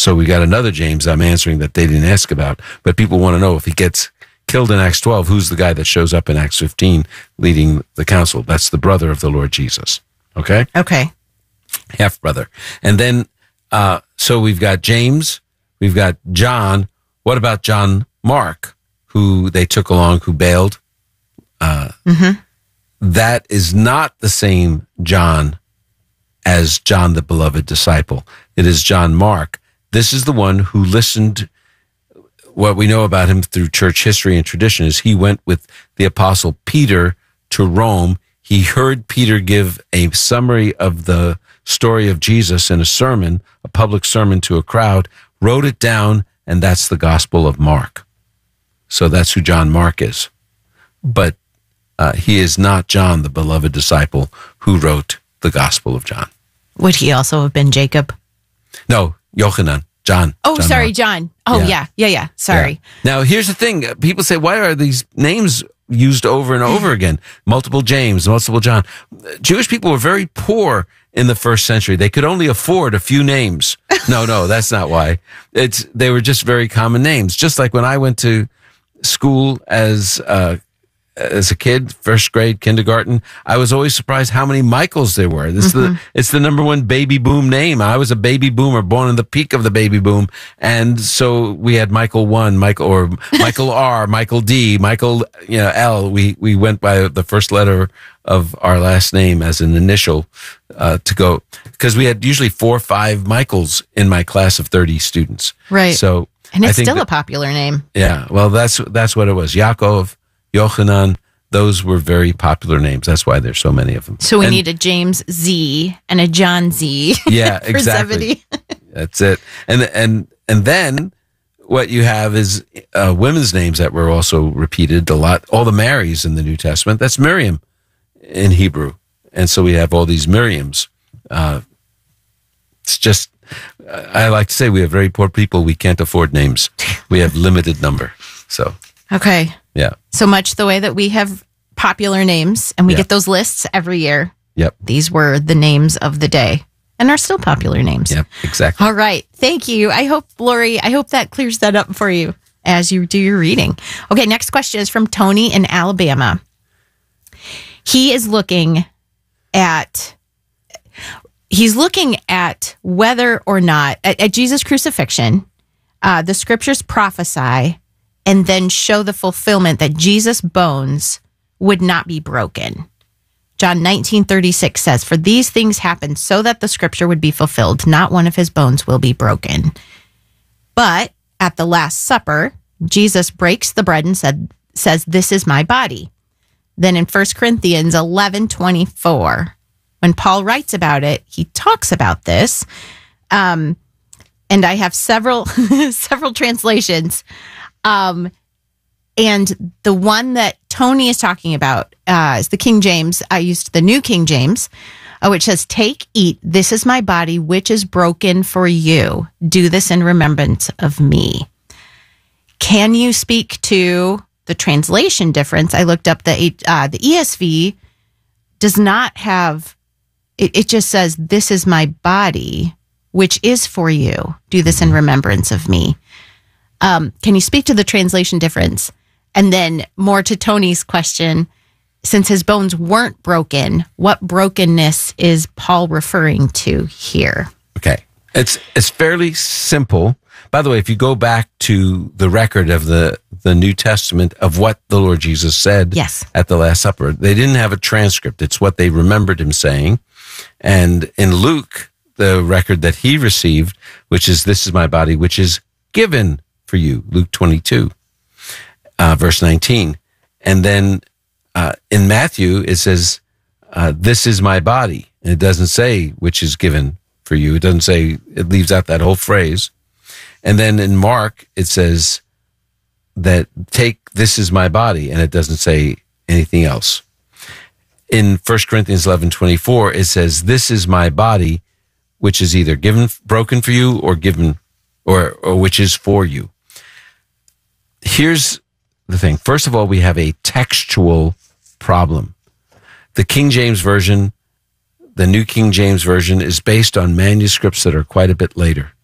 So we got another James I'm answering that they didn't ask about, but people want to know if he gets killed in Acts 12, who's the guy that shows up in Acts 15 leading the council? That's the brother of the Lord Jesus. Okay? Okay. Half brother. And then, so we've got James, we've got John. What about John Mark, who they took along, who bailed? That is not the same John as John, the beloved disciple. It is John Mark. This is the one who listened. What we know about him through church history and tradition is he went with the apostle Peter to Rome. He heard Peter give a summary of the story of Jesus in a sermon, a public sermon to a crowd, wrote it down, and that's the Gospel of Mark. So that's who John Mark is. But he is not John, the beloved disciple, who wrote the Gospel of John. Would he also have been Jacob? No, Yochanan. John. Oh, John sorry, Mark. John. Oh, yeah. Sorry. Yeah. Now, here's the thing. People say, why are these names used over and over again? Multiple James, multiple John. Jewish people were very poor in the first century. They could only afford a few names. No, that's not why. They were just very common names. Just like when I went to school as a kid, first grade, kindergarten, I was always surprised how many Michaels there were. It's the number one baby boom name. I was a baby boomer, born in the peak of the baby boom. And so we had Michael 1, Michael R, Michael D, Michael, L. We went by the first letter of our last name as an initial, to go, because we had usually 4 or 5 Michaels in my class of 30 students. Right. So, and it's still a popular name. Yeah. Well, that's what it was. Yaakov, Yochanan, those were very popular names. That's why there's so many of them. So we need a James Z and a John Z. Yeah, for exactly. Zebedee. That's it. And then what you have is women's names that were also repeated a lot. All the Marys in the New Testament, that's Miriam in Hebrew. And so we have all these Miriams. It's just, I like to say we have very poor people. We can't afford names. We have limited number. So. Okay. Yeah. So much the way that we have popular names and we get those lists every year. Yep. These were the names of the day and are still popular names. Yep, exactly. All right. Thank you. I hope, Lori, that clears that up for you as you do your reading. Okay. Next question is from Tony in Alabama. He is looking at whether or not at Jesus' crucifixion, the scriptures prophesy and then show the fulfillment that Jesus' bones would not be broken. John 19:36 says, "For these things happened so that the scripture would be fulfilled. Not one of his bones will be broken." But at the Last Supper, Jesus breaks the bread and says, "This is my body." Then in 1 Corinthians 11:24, when Paul writes about it, he talks about this. And I have several translations. And the one that Tony is talking about is the King James. I used the New King James, which says, "Take, eat, this is my body, which is broken for you. Do this in remembrance of me." Can you speak to the translation difference? I looked up the ESV does not have, it just says, "This is my body, which is for you. Do this in remembrance of me." Can you speak to the translation difference? And then more to Tony's question, since his bones weren't broken, what brokenness is Paul referring to here? Okay. It's fairly simple. By the way, if you go back to the record of the New Testament of what the Lord Jesus said at the Last Supper, they didn't have a transcript. It's what they remembered him saying. And in Luke, the record that he received, which is, "This is my body, which is given for you," Luke 22, verse 19. And then in Matthew, it says, "This is my body." And it doesn't say, "which is given for you." It doesn't say, it leaves out that whole phrase. And then in Mark, it says that, "Take, this is my body," and it doesn't say anything else. In 1 Corinthians 11:24, it says, "This is my body, which is either broken for you or given, or which is for you." Here's the thing. First of all, we have a textual problem. The King James Version, the New King James Version, is based on manuscripts that are quite a bit later.